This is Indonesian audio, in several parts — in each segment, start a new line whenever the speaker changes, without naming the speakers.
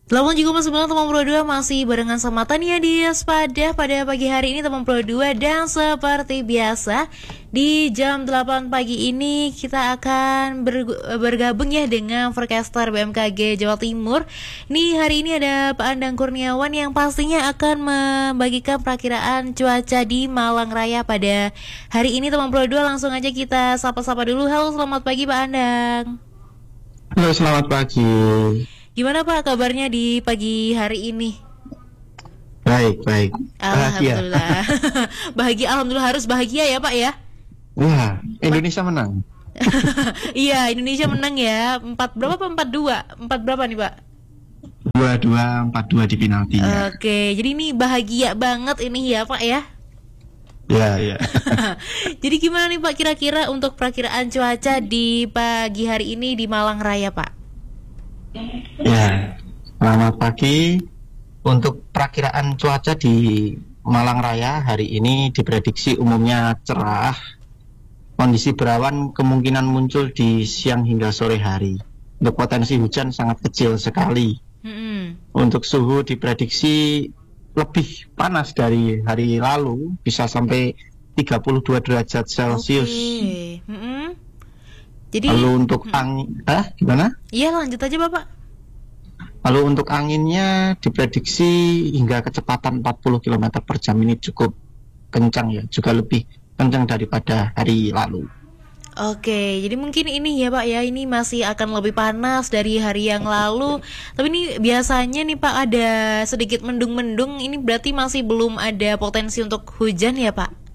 8,9 teman Pro 2 masih barengan sama Tania di Pada pagi hari ini teman Pro 2. Dan seperti biasa di jam 8 pagi ini kita akan bergabung ya dengan forecaster BMKG Jawa Timur. Ini hari ini ada Pak Andang Kurniawan yang pastinya akan membagikan perakiraan cuaca di Malang Raya pada hari ini teman Pro 2. Langsung aja kita sapa-sapa dulu. Halo, selamat pagi Pak Andang.
Halo, selamat pagi.
Gimana Pak kabarnya di pagi hari ini?
Baik.
Alhamdulillah. Bahagia, alhamdulillah, harus bahagia ya Pak ya.
Wah, Indonesia menang.
Iya, Indonesia menang ya. 4 berapa Pak? 4-2. 4 berapa nih Pak?
2-2, 4-2 di penalti.
Oke, jadi ini bahagia banget ini ya Pak ya.
Ya.
Jadi gimana nih Pak kira-kira untuk perakiraan cuaca di pagi hari ini di Malang Raya Pak?
Ya, selamat pagi. Untuk perakiraan cuaca di Malang Raya hari ini diprediksi umumnya cerah. Kondisi berawan kemungkinan muncul di siang hingga sore hari. Untuk potensi hujan sangat kecil sekali. Untuk suhu diprediksi lebih panas dari hari lalu, bisa sampai 32 derajat Celcius.
Jadi,
lalu untuk angin, gimana?
Iya, lanjut aja Bapak.
Lalu untuk anginnya diprediksi hingga kecepatan 40 km per jam, ini cukup kencang ya, juga lebih kencang daripada hari lalu.
Oke, jadi mungkin ini ya Pak ya, ini masih akan lebih panas dari hari yang lalu. Tapi ini biasanya nih Pak ada sedikit mendung-mendung, ini berarti masih belum ada potensi untuk hujan ya Pak?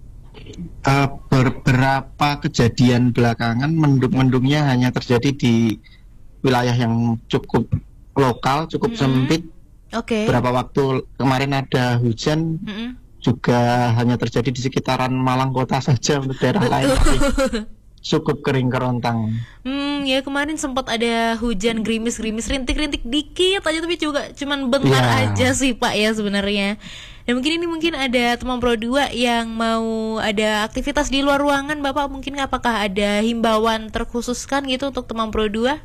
Beberapa kejadian belakangan mendung-mendungnya hanya terjadi di wilayah yang cukup lokal, cukup sempit. Beberapa waktu kemarin ada hujan, juga hanya terjadi di sekitaran Malang kota saja, untuk daerah lain cukup kering kerontang.
Ya kemarin sempat ada hujan gerimis-gerimis, rintik-rintik dikit aja, tapi juga cuman bentar aja sih Pak ya sebenarnya. Dan mungkin ada teman Pro 2 yang mau ada aktivitas di luar ruangan Bapak, mungkin apakah ada himbauan terkhususkan gitu untuk teman Pro 2?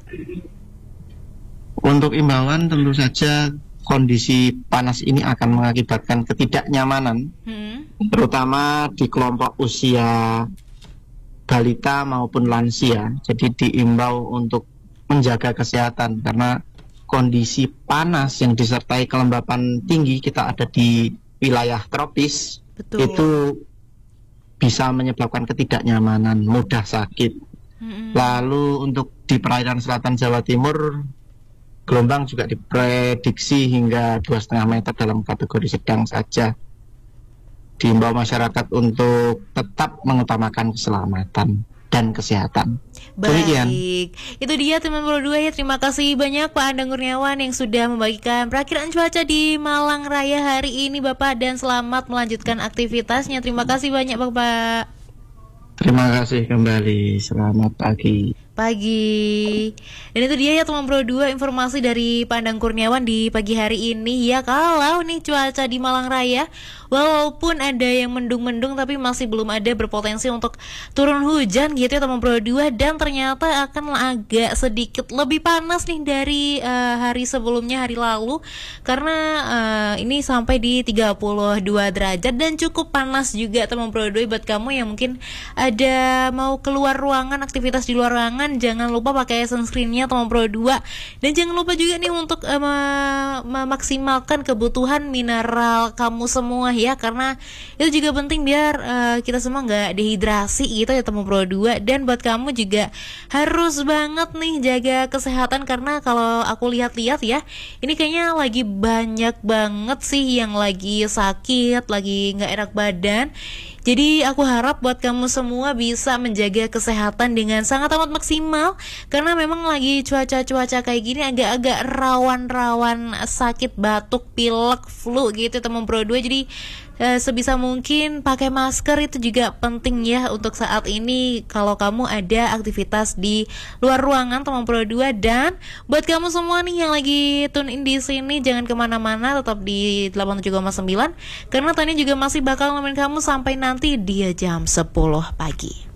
Untuk himbauan tentu saja kondisi panas ini akan mengakibatkan ketidaknyamanan, terutama di kelompok usia balita maupun lansia. Jadi diimbau untuk menjaga kesehatan karena kondisi panas yang disertai kelembapan tinggi, kita ada di wilayah tropis. Betul. Itu bisa menyebabkan ketidaknyamanan, mudah sakit. Lalu untuk di perairan selatan Jawa Timur, gelombang juga diprediksi hingga 2,5 meter dalam kategori sedang saja. Diimbau masyarakat untuk tetap mengutamakan keselamatan dan kesehatan.
Baik, itu dia teman Pro 2 ya. Terima kasih banyak Pak Andang Kurniawan yang sudah membagikan perakiraan cuaca di Malang Raya hari ini Bapak, dan selamat melanjutkan aktivitasnya. Terima kasih banyak Bapak.
Terima kasih kembali, selamat pagi.
Dan itu dia ya teman Pro 2, informasi dari Pak Andang Kurniawan di pagi hari ini ya. Kalau nih cuaca di Malang Raya, walaupun ada yang mendung-mendung tapi masih belum ada berpotensi untuk turun hujan gitu ya teman Pro 2. Dan ternyata akan agak sedikit lebih panas nih dari hari sebelumnya, hari lalu. Karena ini sampai di 32 derajat dan cukup panas juga teman Pro 2. Buat kamu yang mungkin ada mau keluar ruangan, aktivitas di luar ruangan, jangan lupa pakai sunscreennya teman Pro 2. Dan jangan lupa juga nih untuk memaksimalkan kebutuhan mineral kamu semua ya, karena itu juga penting biar kita semua nggak dehidrasi gitu ya teman Pro 2. Dan buat kamu juga harus banget nih jaga kesehatan, karena kalau aku lihat-lihat ya, ini kayaknya lagi banyak banget sih yang lagi sakit, lagi nggak enak badan. Jadi aku harap buat kamu semua bisa menjaga kesehatan dengan sangat amat maksimal, karena memang lagi cuaca-cuaca kayak gini agak-agak rawan-rawan sakit, batuk, pilek, flu gitu teman Pro 2. Jadi sebisa mungkin pakai masker itu juga penting ya untuk saat ini kalau kamu ada aktivitas di luar ruangan teman Pro 2. Dan buat kamu semua nih yang lagi tune in di sini, jangan kemana-mana, tetap di 87,9 karena Tania juga masih bakal nemenin kamu sampai nanti di jam 10 pagi.